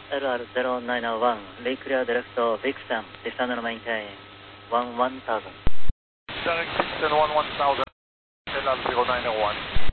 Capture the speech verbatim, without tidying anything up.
エルアールゼロナインワン、Lake Clear Direct Vixen, descend and maintain one one thousand. Direct Vixen one one thousand, L R zero nine zero one.